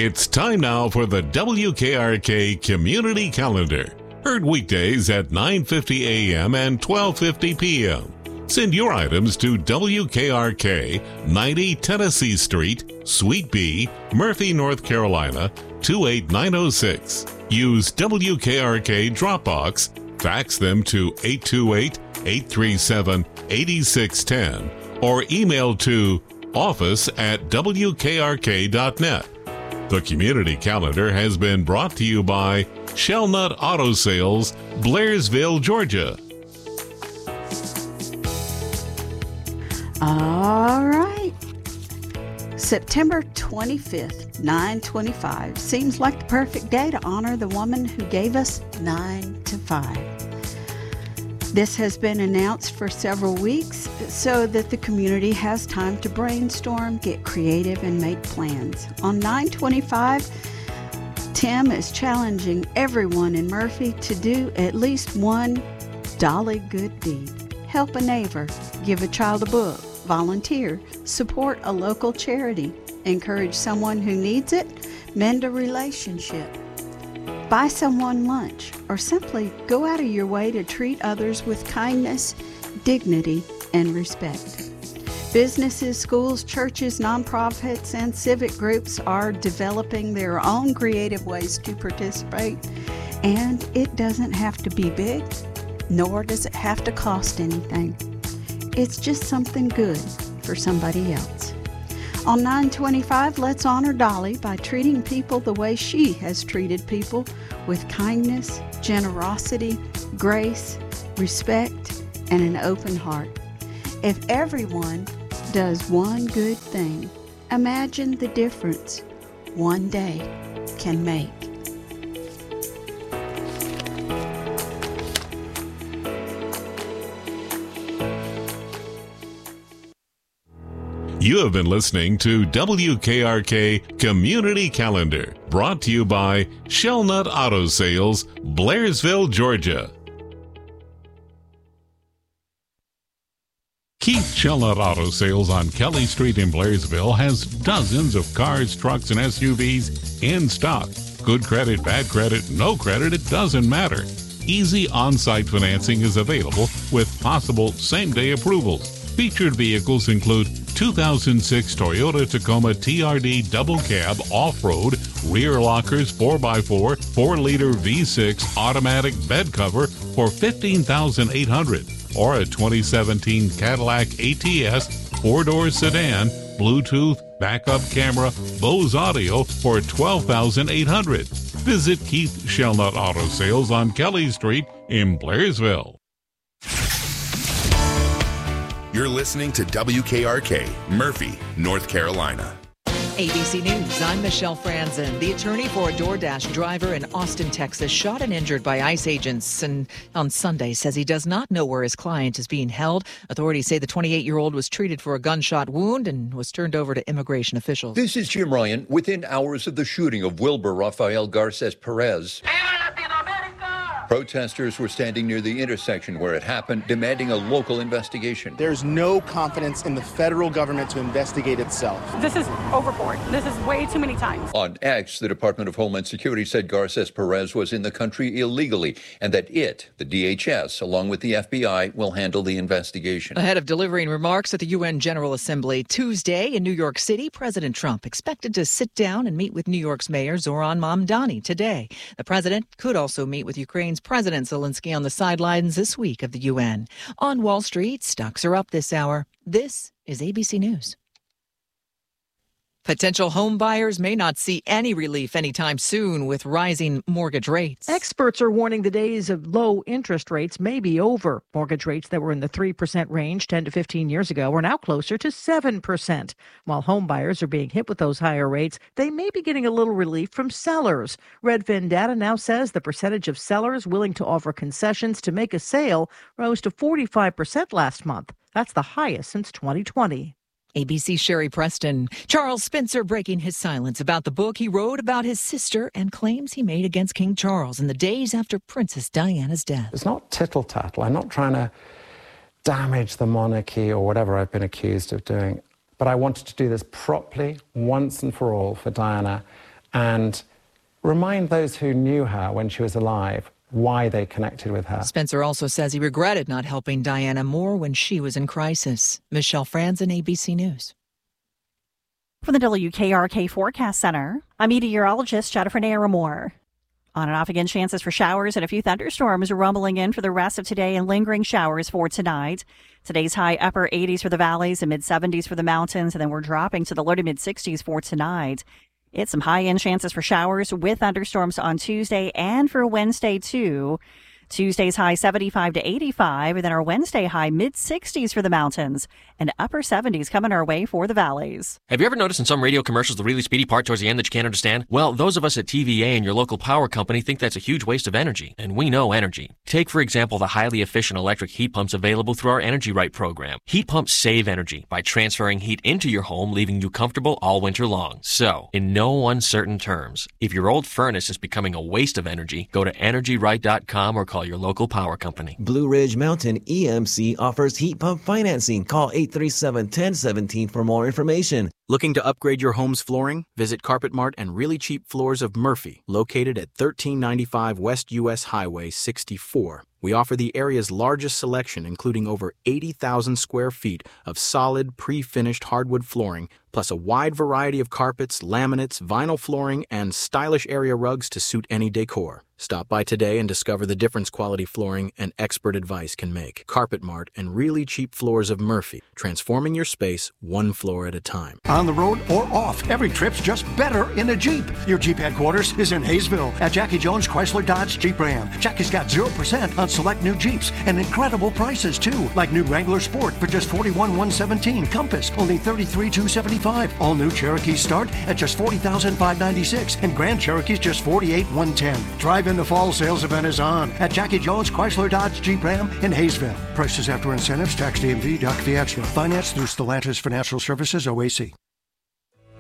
It's time now for the WKRK Community Calendar. Heard weekdays at 9:50 a.m. and 12:50 p.m. Send your items to WKRK, 90 Tennessee Street, Suite B, Murphy, North Carolina, 28906. Use WKRK Dropbox, fax them to 828-837-8610, or email to office@wkrk.net. The Community Calendar has been brought to you by Shellnut Auto Sales, Blairsville, Georgia. All right. September 25th, 9/25 seems like the perfect day to honor the woman who gave us 9 to 5. This has been announced for several weeks so that the community has time to brainstorm, get creative, and make plans. On 9/25, Tim is challenging everyone in Murphy to do at least one Dolly good deed. Help a neighbor, give a child a book, volunteer, support a local charity, encourage someone who needs it, mend a relationship, buy someone lunch, or simply go out of your way to treat others with kindness, dignity, and respect. Businesses, schools, churches, nonprofits, and civic groups are developing their own creative ways to participate, and it doesn't have to be big, nor does it have to cost anything. It's just something good for somebody else. On 9/25, let's honor Dolly by treating people the way she has treated people, with kindness, generosity, grace, respect, and an open heart. If everyone does one good thing, imagine the difference one day can make. You have been listening to WKRK Community Calendar, brought to you by Shellnut Auto Sales, Blairsville, Georgia. Keith Shellnut Auto Sales on Kelly Street in Blairsville has dozens of cars, trucks, and SUVs in stock. Good credit, bad credit, no credit, it doesn't matter. Easy on-site financing is available with possible same-day approvals. Featured vehicles include 2006 Toyota Tacoma TRD Double Cab Off-Road, rear lockers 4x4, 4-liter V6 automatic bed cover for $15,800, or a 2017 Cadillac ATS 4-door sedan, Bluetooth, backup camera, Bose audio for $12,800. Visit Keith Shellnut Auto Sales on Kelly Street in Blairsville. You're listening to WKRK, Murphy, North Carolina. ABC News, I'm Michelle Franzen. The attorney for a DoorDash driver in Austin, Texas, shot and injured by ICE agents and on Sunday says he does not know where his client is being held. Authorities say the 28-year-old was treated for a gunshot wound and was turned over to immigration officials. This is Jim Ryan. Within hours of the shooting of Wilbur Rafael Garces Perez, protesters were standing near the intersection where it happened, demanding a local investigation. There's no confidence in the federal government to investigate itself. This is overboard. This is way too many times. On X, the Department of Homeland Security said Garces Perez was in the country illegally and that the DHS, along with the FBI, will handle the investigation. Ahead of delivering remarks at the UN General Assembly Tuesday in New York City, President Trump expected to sit down and meet with New York's Mayor Zoran Mamdani today. The president could also meet with Ukraine's President Zelensky on the sidelines this week of the UN. On Wall Street, stocks are up this hour. This is ABC News. Potential home buyers may not see any relief anytime soon with rising mortgage rates. Experts are warning the days of low interest rates may be over. Mortgage rates that were in the 3% range 10 to 15 years ago are now closer to 7%. While home buyers are being hit with those higher rates, they may be getting a little relief from sellers. Redfin data now says the percentage of sellers willing to offer concessions to make a sale rose to 45% last month. That's the highest since 2020. ABC Sherry Preston. Charles Spencer breaking his silence about the book he wrote about his sister and claims he made against King Charles in the days after Princess Diana's death. It's not tittle-tattle. I'm not trying to damage the monarchy or whatever I've been accused of doing. But I wanted to do this properly, once and for all, for Diana and remind those who knew her when she was alive why they connected with her. Spencer also says he regretted not helping Diana more when she was in crisis. Michelle Franzen, ABC News. From the WKRK Forecast Center, I'm meteorologist Jennifer Naramore. On and off again, chances for showers and a few thunderstorms rumbling in for the rest of today and lingering showers for tonight. Today's high upper 80s for the valleys and mid 70s for the mountains, and then we're dropping to the low to mid 60s for tonight. It's some high-end chances for showers with thunderstorms on Tuesday and for Wednesday, too. Tuesday's high 75 to 85, and then our Wednesday high mid-60s for the mountains and upper 70s coming our way for the valleys. Have you ever noticed in some radio commercials the really speedy part towards the end that you can't understand? Well, those of us at TVA and your local power company think that's a huge waste of energy, and we know energy. Take, for example, the highly efficient electric heat pumps available through our Energy Right program. Heat pumps save energy by transferring heat into your home, leaving you comfortable all winter long. So, in no uncertain terms, if your old furnace is becoming a waste of energy, go to EnergyRight.com or call your local power company. Blue Ridge Mountain EMC offers heat pump financing. Call 837-1017 for more information. Looking to upgrade your home's flooring? Visit Carpet Mart and Really Cheap Floors of Murphy, located at 1395 West US Highway 64. We offer the area's largest selection, including over 80,000 square feet of solid, pre-finished hardwood flooring, plus a wide variety of carpets, laminates, vinyl flooring, and stylish area rugs to suit any decor. Stop by today and discover the difference quality flooring and expert advice can make. Carpet Mart and Really Cheap Floors of Murphy, transforming your space one floor at a time. On the road or off, every trip's just better in a Jeep. Your Jeep headquarters is in Hayesville at Jackie Jones Chrysler Dodge Jeep Ram. Jackie's got 0% on select new Jeeps and incredible prices too, like new Wrangler Sport for just $41,117, Compass only $33,275, all new Cherokees start at just $40,596, and Grand Cherokees just $48,110. Drive in the fall sales event is on at Jackie Jones Chrysler Dodge Jeep Ram in Hayesville. Prices after incentives, tax DMV, doc fee extra. Financed through Stellantis Financial Services, OAC.